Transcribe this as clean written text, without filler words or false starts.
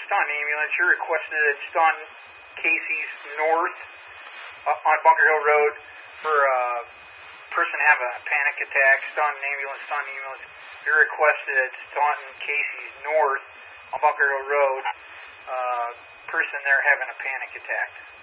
Staunton ambulance. You're requested at Staunton Casey's North on Bunker Hill Road for a person having a panic attack. Staunton ambulance. You're requested at Staunton Casey's North on Bunker Hill Road. Person there having a panic attack.